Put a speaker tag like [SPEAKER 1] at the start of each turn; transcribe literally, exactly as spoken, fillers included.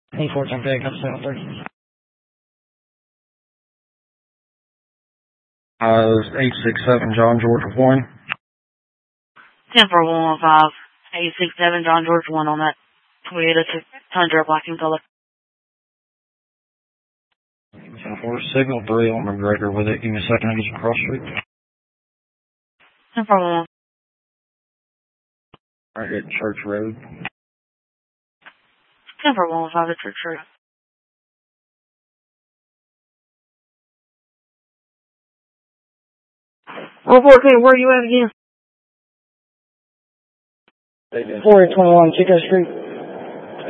[SPEAKER 1] E fourteen big, I'm seven thirty. Uh, eight six seven John George one.
[SPEAKER 2] ten four one one five, eight six seven John George one on that Toyota Tundra black and color.
[SPEAKER 1] Four signal three on McGregor with it. Give me a second, I get you cross street.
[SPEAKER 2] ten four one one.
[SPEAKER 1] Right at Church Road.
[SPEAKER 2] ten four one one five at Church Road. one fourteen, where are you at again?
[SPEAKER 1] four eight two one Chico Street.